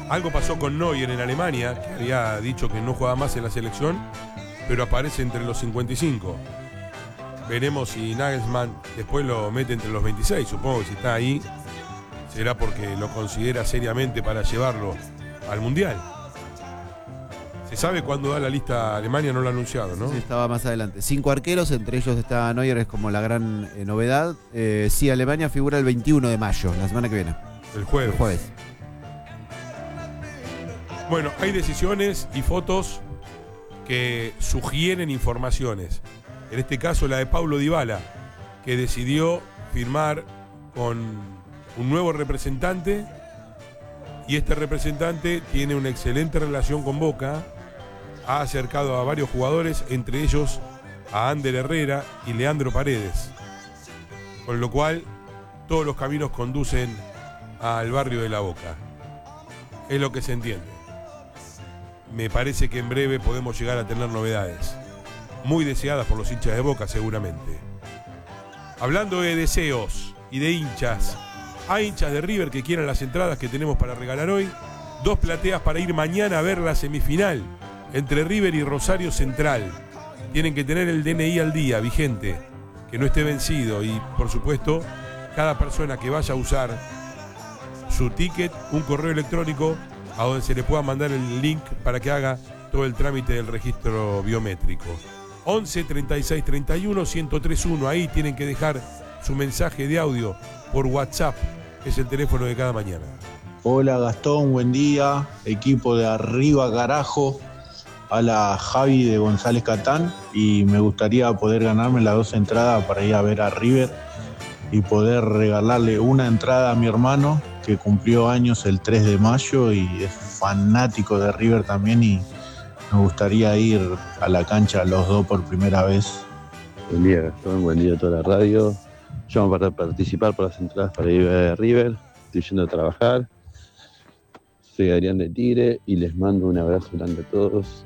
Algo pasó con Neuer en Alemania, que había dicho que no jugaba más en la selección, pero aparece entre los 55. Veremos si Nagelsmann después lo mete entre los 26. Supongo que si está ahí será porque lo considera seriamente para llevarlo al Mundial. ¿Se sabe cuándo da la lista Alemania? No lo ha anunciado, ¿no? Sí, estaba más adelante. 5 arqueros, entre ellos está Neuer, es como la gran novedad. Sí, Alemania figura el 21 de mayo, la semana que viene. El jueves. Bueno, hay decisiones y fotos que sugieren informaciones. En este caso la de Paulo Dybala, que decidió firmar con un nuevo representante, y este representante tiene una excelente relación con Boca. Ha acercado a varios jugadores, entre ellos a Ander Herrera y Leandro Paredes, con lo cual todos los caminos conducen al barrio de La Boca. Es lo que se entiende. Me parece que en breve podemos llegar a tener novedades, muy deseadas por los hinchas de Boca seguramente. Hablando de deseos y de hinchas, hay hinchas de River que quieran las entradas que tenemos para regalar hoy. 2 plateas para ir mañana a ver la semifinal entre River y Rosario Central. Tienen que tener el DNI al día, vigente, que no esté vencido, y por supuesto cada persona que vaya a usar su ticket, un correo electrónico a donde se le pueda mandar el link para que haga todo el trámite del registro biométrico. 11 36 31 1031. Ahí tienen que dejar su mensaje de audio por WhatsApp, que es el teléfono de cada mañana. Hola Gastón, buen día. Equipo de arriba carajo. A la Javi de González Catán, y me gustaría poder ganarme las 2 entradas para ir a ver a River y poder regalarle una entrada a mi hermano, que cumplió años el 3 de mayo y es fanático de River también, y me gustaría ir a la cancha los dos por primera vez. Buen día Gastón, buen día a toda la radio. Llamo para participar por las entradas para ir a ver a River. Estoy yendo a trabajar. Soy Adrián de Tigre y les mando un abrazo grande a todos.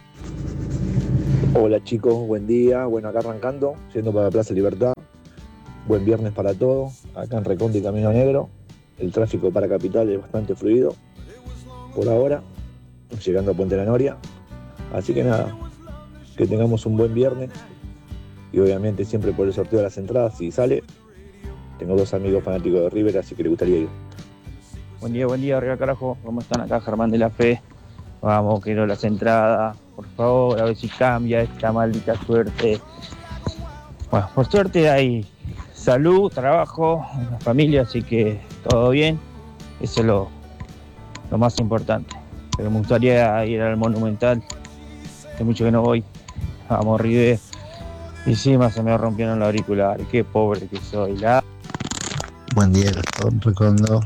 Hola chicos, buen día. Bueno, acá arrancando, yendo para Plaza Libertad. Buen viernes para todos. Acá en Reconti Camino Negro. El tráfico para Capital es bastante fluido por ahora, llegando a Puente La Noria. Así que nada, que tengamos un buen viernes. Y obviamente siempre por el sorteo de las entradas, si sale. Tengo 2 amigos fanáticos de River, así que les gustaría ir. Buen día, arriba carajo. ¿Cómo están acá? Germán de la Fe. Vamos, quiero las entradas, por favor, a ver si cambia esta maldita suerte. Bueno, por suerte hay salud, trabajo, una familia, así que todo bien. Eso es lo más importante. Pero me gustaría ir al Monumental. Hace mucho que no voy. Vamos, River. Y encima se me rompieron los auriculares. Qué pobre que soy. Buen día, Gastón Recondo.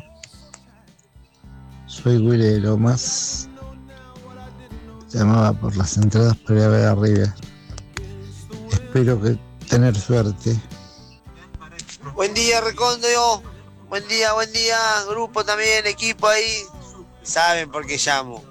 Soy Willy de Lomas. Llamaba por las entradas para ir a ver a River. Espero que tener suerte. Buen día, Recondo. Buen día, grupo también, equipo ahí. Saben por qué llamo.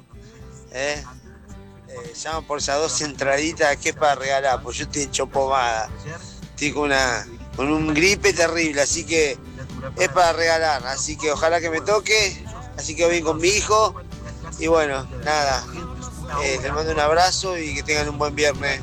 Llamo por esas 2 entraditas que es para regalar, pues yo estoy hecho pomada. Estoy con un gripe terrible, así que es para regalar. Así que ojalá que me toque. Así que voy bien con mi hijo. Y bueno, nada. Les mando un abrazo y que tengan un buen viernes.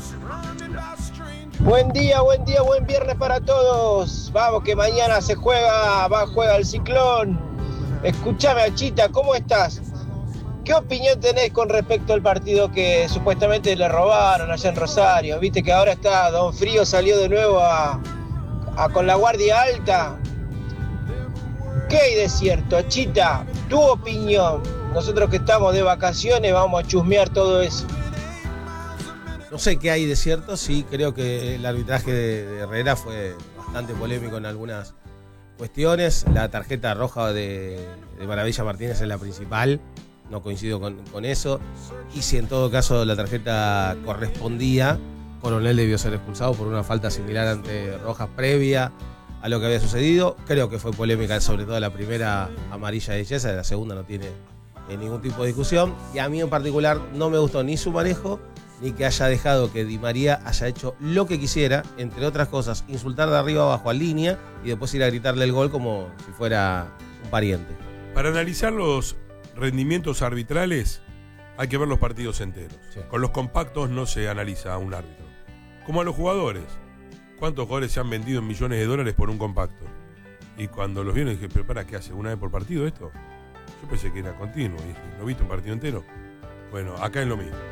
Buen día, buen viernes para todos. Vamos que mañana juega el Ciclón. Escúchame, Achita, ¿cómo estás? ¿Qué opinión tenés con respecto al partido que supuestamente le robaron allá en Rosario? Viste que ahora está Don Frío, salió de nuevo con la guardia alta. ¿Qué hay de cierto, Achita? Tu opinión. Nosotros que estamos de vacaciones vamos a chusmear todo eso. No sé qué hay de cierto, sí creo que el arbitraje de Herrera fue bastante polémico en algunas cuestiones. La tarjeta roja de Maravilla Martínez es la principal, no coincido con eso. Y si en todo caso la tarjeta correspondía, Coronel debió ser expulsado por una falta similar ante Rojas previa a lo que había sucedido. Creo que fue polémica, sobre todo la primera amarilla de Chiesa, la segunda no tiene ningún tipo de discusión. Y a mí en particular no me gustó ni su manejo, ni que haya dejado que Di María haya hecho lo que quisiera, entre otras cosas, insultar de arriba abajo a línea y después ir a gritarle el gol como si fuera un pariente. Para analizar los rendimientos arbitrales, hay que ver los partidos enteros. Sí. Con los compactos no se analiza a un árbitro. Como a los jugadores. ¿Cuántos jugadores se han vendido en millones de dólares por un compacto? Y cuando los vieron dije, pero ¿para qué hace? ¿Una vez por partido esto? Yo pensé que era continuo. Y dije, ¿no viste un partido entero? Bueno, acá es lo mismo.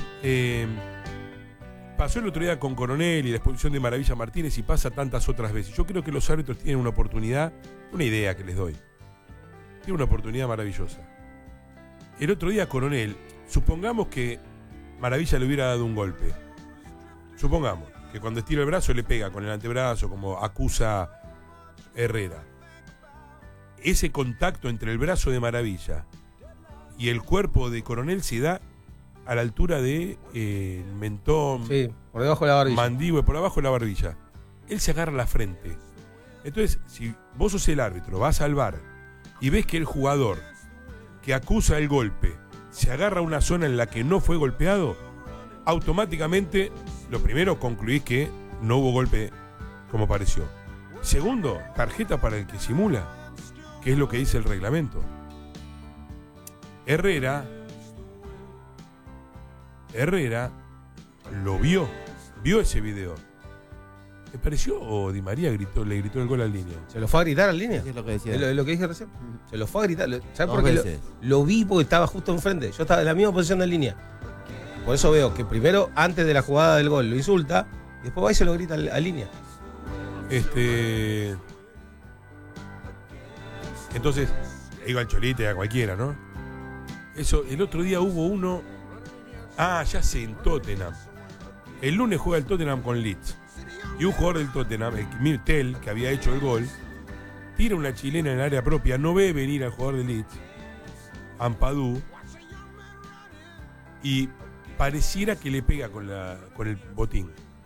Pasó el otro día con Coronel y la expulsión de Maravilla Martínez y pasa tantas otras veces. Yo creo que los árbitros tienen una oportunidad, una idea que les doy. Tienen una oportunidad maravillosa. El otro día Coronel, supongamos que Maravilla le hubiera dado un golpe. Supongamos que cuando estira el brazo le pega con el antebrazo, como acusa Herrera. Ese contacto entre el brazo de Maravilla y el cuerpo de Coronel se da a la altura de el mentón, Sí, por debajo de la barbilla. mandíbula, por abajo de la barbilla. Él se agarra la frente. Entonces, si vos sos el árbitro, vas al VAR y ves que el jugador que acusa el golpe se agarra a una zona en la que no fue golpeado, automáticamente, lo primero, concluís que no hubo golpe como pareció. Segundo, tarjeta para el que simula, que es lo que dice el reglamento. Herrera lo vio ese video. ¿Le pareció o Di María le gritó el gol al línea? ¿Se lo fue a gritar al línea? Es lo que decía. Es lo que dije recién. Se lo fue a gritar. ¿Sabes Dos por qué? veces. Lo vi porque estaba justo enfrente. Yo estaba en la misma posición de línea. Por eso veo que primero, antes de la jugada del gol, lo insulta y después va y se lo grita a línea. Entonces, iba al Cholite, a cualquiera, ¿no? Eso, el otro día hubo uno. Ah, ya sé, en Tottenham. El lunes juega el Tottenham con Leeds. Y un jugador del Tottenham, el Mirtel, que había hecho el gol, tira una chilena en el área propia, no ve venir al jugador de Leeds, Ampadu, y pareciera que le pega con el botín.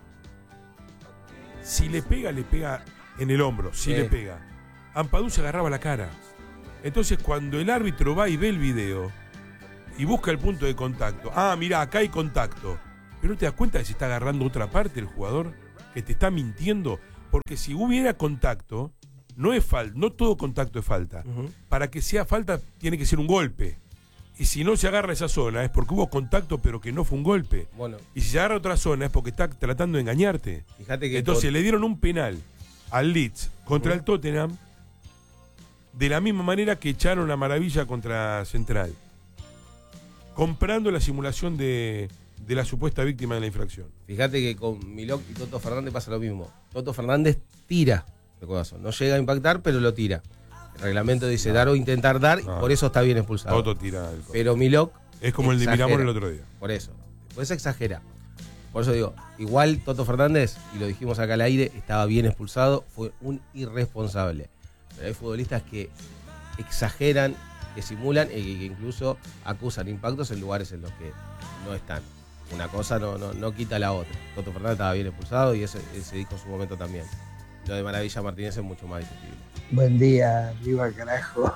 Si le pega en el hombro, le pega. Ampadu se agarraba la cara. Entonces cuando el árbitro va y ve el video y busca el punto de contacto, mirá, acá hay contacto, pero no te das cuenta de que se está agarrando otra parte el jugador, que te está mintiendo, porque si hubiera contacto, no es falta, no todo contacto es falta. Para que sea falta tiene que ser un golpe. Y si no se agarra esa zona es porque hubo contacto pero que no fue un golpe. Bueno, Y si se agarra otra zona es porque está tratando de engañarte. fíjate que Entonces le dieron un penal al Leeds contra el Tottenham de la misma manera que echaron a Maravilla contra Central, comprando la simulación de la supuesta víctima de la infracción. Fíjate que con Milok y Toto Fernández pasa lo mismo. Toto Fernández tira de codazo. No llega a impactar, pero lo tira. El reglamento dice dar o intentar dar, y por eso está bien expulsado. Toto tira el Pero Milok es como el de exagera. Miramón el otro día. Por eso. Después exagera. Por eso digo, igual Toto Fernández, y lo dijimos acá al aire, estaba bien expulsado, fue un irresponsable. Pero hay futbolistas que exageran, que simulan y que incluso acusan impactos en lugares en los que no están. Una cosa no quita la otra. Toto Fernández estaba bien expulsado y ese dijo en su momento también. Lo de Maravilla Martínez es mucho más discutible. Buen día, arriba carajo.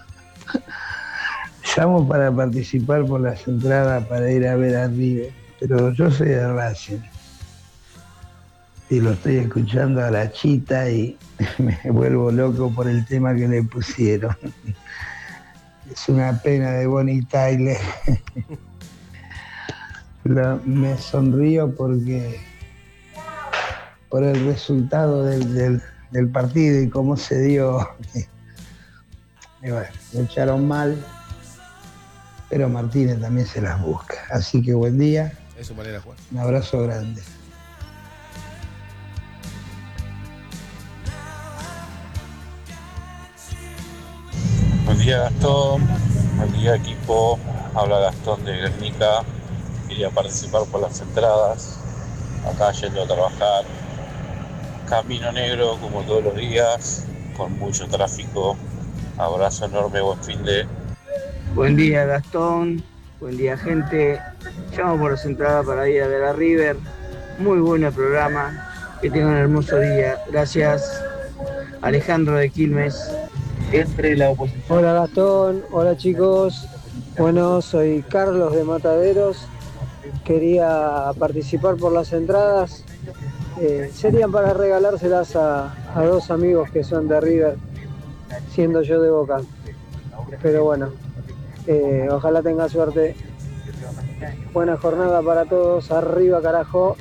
Llamo para participar por las entradas para ir a ver a River, pero yo soy de Racing. Y lo estoy escuchando a la Chita y me vuelvo loco por el tema que le pusieron. Es una pena de Bonnie Tyler. Pero me sonrío porque por el resultado del partido y cómo se dio. Y bueno, lo echaron mal, pero Martínez también se las busca. Así que buen día. Es su manera de jugar. Un abrazo grande. Buen día Gastón, buen día equipo, habla Gastón de Guernica, quería participar por las entradas, acá yendo a trabajar, camino negro como todos los días, con mucho tráfico, abrazo enorme, buen fin de... Buen día Gastón, buen día gente, llamo por las entradas para ir a ver a River, muy bueno el programa, que tengan un hermoso día, gracias. Alejandro de Quilmes. Entre la oposición. Hola Gastón, hola chicos. Bueno, soy Carlos de Mataderos. Quería participar por las entradas. Serían para regalárselas a dos amigos que son de River, siendo yo de Boca. Pero bueno, Ojalá tenga suerte. Buena jornada para todos. Arriba, carajo.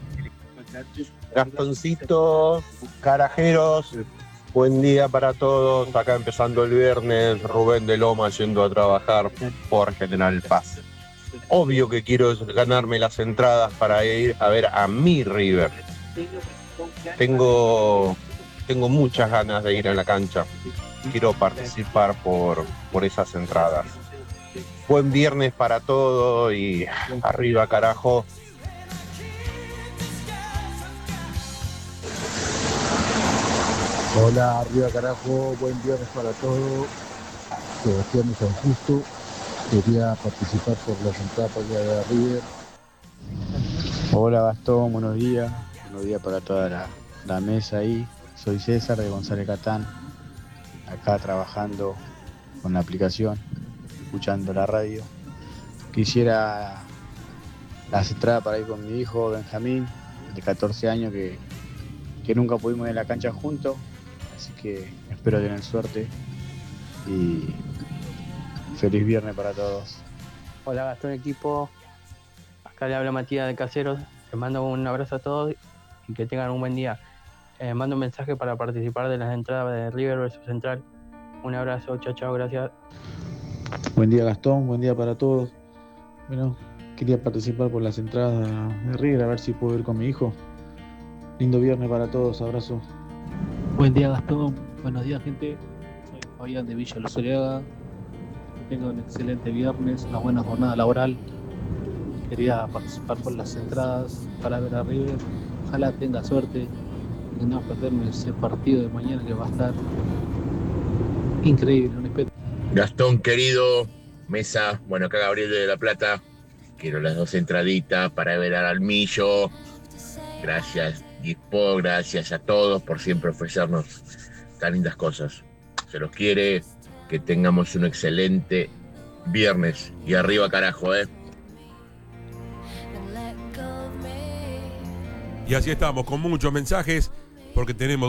Gastoncito, carajeros, buen día para todos. Acá empezando el viernes, Rubén de Loma yendo a trabajar por General Paz. Obvio que quiero ganarme las entradas para ir a ver a mi River. Tengo muchas ganas de ir a la cancha. Quiero participar por esas entradas. Buen viernes para todos y arriba, carajo. Hola, arriba carajo, buen viernes para todos. Sebastián de San Justo, quería participar por las entradas para ir a ver a River. Hola Gastón, buenos días para toda la mesa ahí. Soy César de González Catán, acá trabajando con la aplicación, escuchando la radio. Quisiera las entradas para ir con mi hijo Benjamín, de 14 años, que nunca pudimos ir a la cancha juntos. Así que espero tener suerte y feliz viernes para todos. Hola Gastón equipo, acá le habla Matías de Caseros, les mando un abrazo a todos y que tengan un buen día. Mando un mensaje para participar de las entradas de River vs Central. Un abrazo, chao, gracias. Buen día Gastón, buen día para todos. Bueno, quería participar por las entradas de River, a ver si puedo ir con mi hijo. Lindo viernes para todos, abrazo. Buen día Gastón, buenos días gente, soy Fabián de Villa Luzuriaga, tengo un excelente viernes, una buena jornada laboral, quería participar por las entradas para ver a River, ojalá tenga suerte y no perderme ese partido de mañana que va a estar increíble, un espectáculo. Gastón querido, mesa, bueno acá Gabriel de La Plata, quiero las 2 entraditas para ver al Almillo, gracias. Dispo, gracias a todos por siempre ofrecernos tan lindas cosas. Se los quiere, que tengamos un excelente viernes. Y arriba carajo, Y así estamos, con muchos mensajes, porque tenemos